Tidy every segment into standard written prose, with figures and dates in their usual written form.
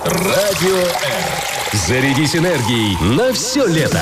Радио М. Зарядись энергией на все лето.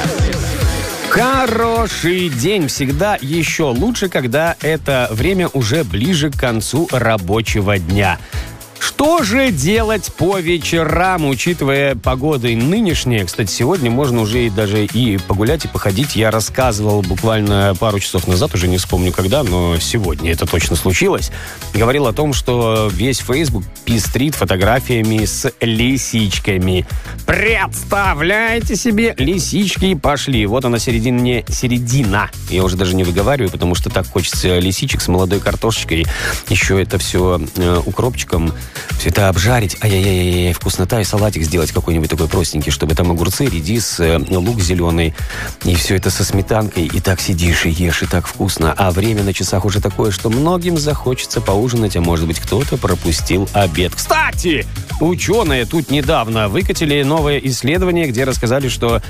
Хороший день всегда еще лучше, когда это время уже ближе к концу рабочего дня. Что же делать по вечерам, учитывая погоды нынешние? Кстати, сегодня можно уже даже и погулять, и походить. Я рассказывал буквально пару часов назад, уже не вспомню когда, но сегодня это точно случилось. Говорил о том, что весь Facebook пестрит фотографиями с лисичками. Представляете себе, лисички пошли. Вот она середина. Я уже даже не выговариваю, потому что так хочется лисичек с молодой картошечкой. Еще это все укропчиком. Все это обжарить, ай-яй-яй, вкуснота, и салатик сделать какой-нибудь такой простенький, чтобы там огурцы, редис, лук зеленый, и все это со сметанкой, и так сидишь и ешь, и так вкусно. А время на часах уже такое, что многим захочется поужинать, а может быть кто-то пропустил обед. Кстати, ученые тут недавно выкатили новое исследование, где рассказали, что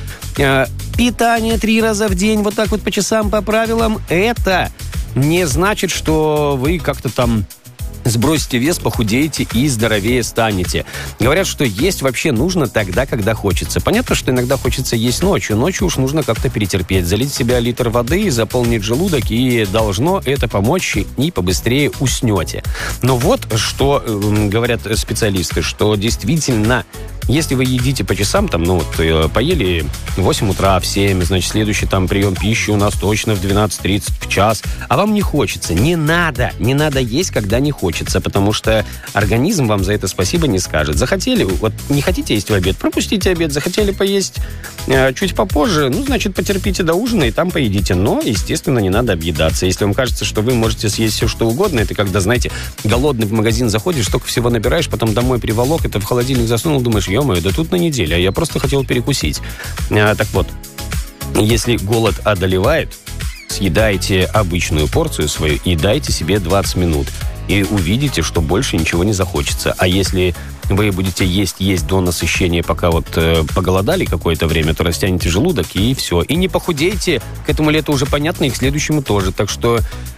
питание 3 раза в день, вот так вот по часам, по правилам, это не значит, что вы как-то там сбросите вес, похудеете и здоровее станете. Говорят, что есть вообще нужно тогда, когда хочется. Понятно, что иногда хочется есть ночью. Ночью уж нужно как-то перетерпеть. Залить в себя литр воды, заполнить желудок, и должно это помочь, и побыстрее уснете. Но вот что говорят специалисты, что действительно, если вы едите по часам, там, поели в 8 утра, в 7, значит, следующий там прием пищи у нас точно в 12:30, в час, а вам не хочется, не надо есть, когда не хочется, потому что организм вам за это спасибо не скажет. Захотели, вот не хотите есть в обед, пропустите обед, захотели поесть чуть попозже, значит, потерпите до ужина и там поедите, но, естественно, не надо объедаться. Если вам кажется, что вы можете съесть все, что угодно, это когда, знаете, голодный в магазин заходишь, столько всего набираешь, потом домой приволок, это в холодильник засунул, думаешь, ё-моё, да тут на неделю, а я просто хотел перекусить. Так вот, если голод одолевает, съедайте обычную порцию свою и дайте себе 20 минут. И увидите, что больше ничего не захочется. А если вы будете есть до насыщения, пока поголодали какое-то время, то растянете желудок, и все. И не похудейте. К этому лету уже понятно, и к следующему тоже. Так что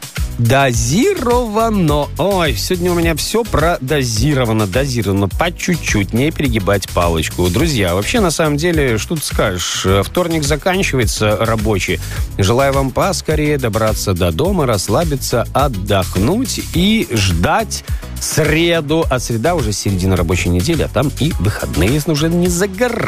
дозировано. Ой, сегодня у меня все продозировано. По чуть-чуть, не перегибать палочку. Друзья, вообще, на самом деле, что тут скажешь? Вторник заканчивается рабочий. Желаю вам поскорее добраться до дома, расслабиться, отдохнуть и ждать среду. А среда уже середина рабочей недели, а там и выходные уже не за горами.